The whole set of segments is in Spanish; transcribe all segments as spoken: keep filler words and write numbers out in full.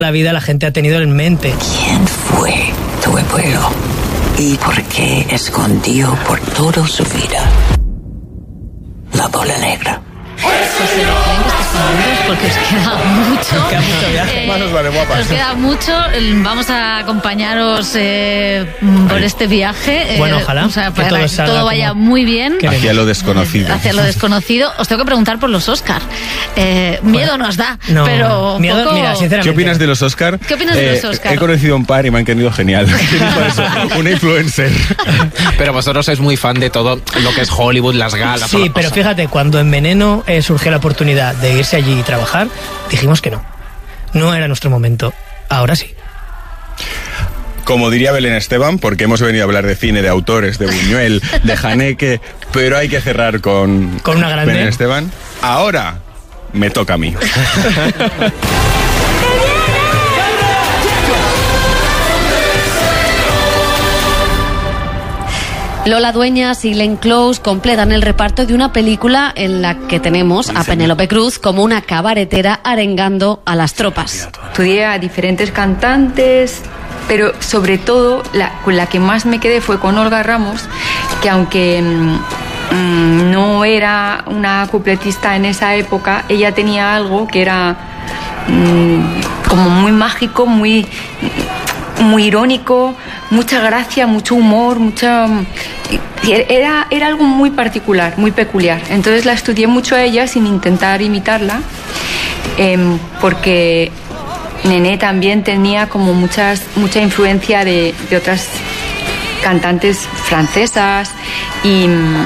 la vida la gente ha tenido en mente. ¿Quién fue tu abuelo? ¿Y por qué escondió por toda su vida la bola negra? Porque os queda mucho. Nos queda mucho viaje. Eh, Más nos vale, guapa. Os queda mucho. Vamos a acompañaros eh, por Ay. este viaje. Bueno, eh, ojalá o sea, que para todo que salga todo vaya como muy bien. Hacia lo desconocido. Hacia lo desconocido. Os tengo que preguntar por los Oscar. Eh, miedo nos da, No, pero miedo, poco... mira, sinceramente. ¿Qué opinas de los Oscar? ¿Qué opinas de los Oscar? He conocido a un par y me han querido genial. ¿Qué dijo eso? Una influencer. Pero vosotros sois muy fan de todo lo que es Hollywood, las galas. Sí, o- pero o sea, fíjate, cuando en Veneno eh, surgió la oportunidad de irse allí y trabajar, dijimos que no. No era nuestro momento. Ahora sí. Como diría Belén Esteban, porque hemos venido a hablar de cine, de autores, de Buñuel, de Haneke, pero hay que cerrar con, Con una grande. Belén Esteban. Ahora me toca a mí. Lola Dueñas y Glenn Close completan el reparto de una película en la que tenemos a Penélope Cruz como una cabaretera arengando a las tropas. Estudié a diferentes cantantes, pero sobre todo la, con la que más me quedé fue con Olga Ramos, que aunque mmm, no era una cupletista en esa época, ella tenía algo que era mmm, como muy mágico, muy, muy irónico, mucha gracia, mucho humor, mucha... Era, era algo muy particular, muy peculiar. Entonces la estudié mucho a ella sin intentar imitarla, eh, porque Nené también tenía como muchas, mucha influencia de, de otras cantantes francesas y...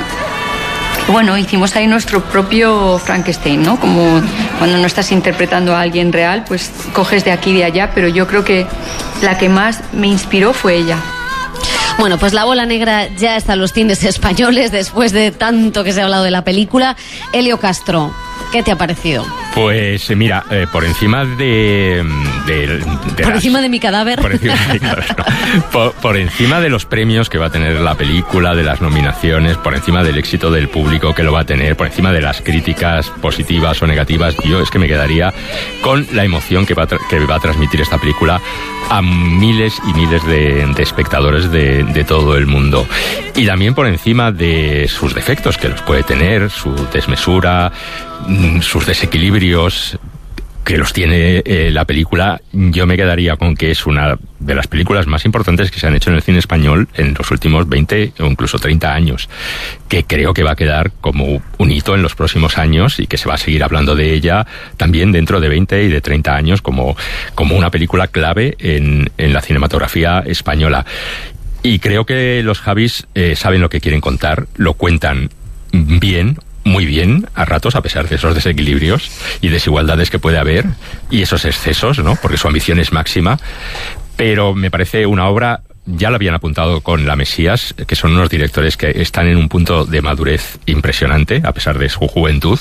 Bueno, hicimos ahí nuestro propio Frankenstein, ¿no? Como cuando no estás interpretando a alguien real, pues coges de aquí y de allá, pero yo creo que la que más me inspiró fue ella. Bueno, pues La Bola Negra ya está en los cines españoles después de tanto que se ha hablado de la película. Elio Castro, ¿qué te ha parecido? Pues eh, mira, eh, por encima de... de, de Por las- encima de mi cadáver. Por encima, de mi cadáver, no. por, por encima de los premios que va a tener la película, de las nominaciones, por encima del éxito del público que lo va a tener, por encima de las críticas positivas o negativas, yo es que me quedaría con la emoción que va a, tra- que va a transmitir esta película a miles y miles de, de espectadores de, de todo el mundo. Y también por encima de sus defectos, que los puede tener, su desmesura, mm, sus desequilibrios, que los tiene eh, la película, yo me quedaría con que es una de las películas más importantes que se han hecho en el cine español en los últimos veinte o incluso treinta años, que creo que va a quedar como un hito en los próximos años y que se va a seguir hablando de ella también dentro de veinte y de treinta años como, como una película clave en, en la cinematografía española. Y creo que los Javis eh, saben lo que quieren contar, lo cuentan bien, muy bien, a ratos, a pesar de esos desequilibrios y desigualdades que puede haber, y esos excesos, ¿no? Porque su ambición es máxima, pero me parece una obra, ya lo habían apuntado con La Mesías, que son unos directores que están en un punto de madurez impresionante, a pesar de su juventud,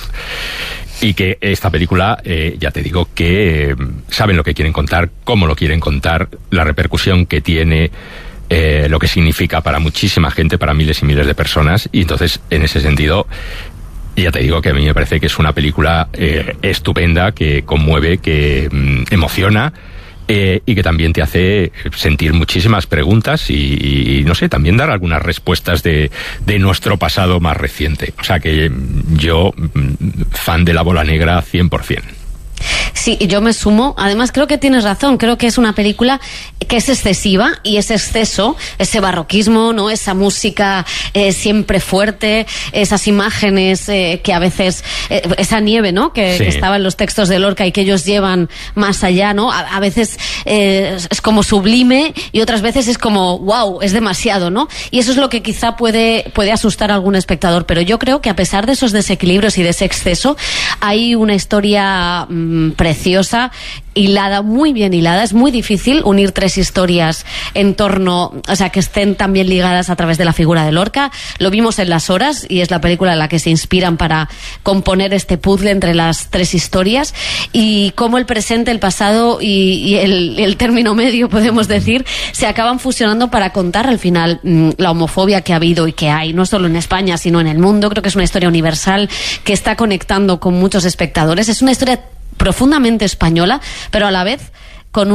y que esta película, eh, ya te digo, que eh, saben lo que quieren contar, cómo lo quieren contar, la repercusión que tiene, eh, lo que significa para muchísima gente, para miles y miles de personas, y entonces, en ese sentido, ya te digo que a mí me parece que es una película eh, estupenda, que conmueve, que mm, emociona, eh, y que también te hace sentir muchísimas preguntas y, y, y, no sé, también dar algunas respuestas de, de nuestro pasado más reciente. O sea que mm, yo, mm, fan de La Bola Negra cien por ciento. Sí, yo me sumo. Además, creo que tienes razón. Creo que es una película que es excesiva, y ese exceso, ese barroquismo, ¿no? Esa música eh, siempre fuerte, esas imágenes eh, que a veces, eh, esa nieve, ¿no? Que, Sí. que estaba en los textos de Lorca y que ellos llevan más allá, ¿no? A, a veces eh, es como sublime y otras veces es como, wow, es demasiado, ¿no? Y eso es lo que quizá puede, puede asustar a algún espectador. Pero yo creo que a pesar de esos desequilibrios y de ese exceso, hay una historia mmm, preciosa, hilada, muy bien hilada. Es muy difícil unir tres historias en torno, o sea, que estén también ligadas a través de la figura de Lorca. Lo vimos en Las Horas, y es la película en la que se inspiran para componer este puzzle entre las tres historias, y cómo el presente, el pasado y, y el, el término medio, podemos decir, se acaban fusionando para contar al final mmm, la homofobia que ha habido y que hay, no solo en España, sino en el mundo. Creo que es una historia universal que está conectando con muchos espectadores. Es una historia profundamente española, pero a la vez